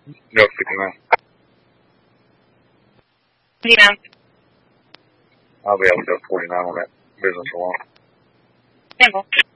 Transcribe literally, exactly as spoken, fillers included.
Go fifty-nine. Yeah. I'll be able to go forty-nine on that business alone. Simple.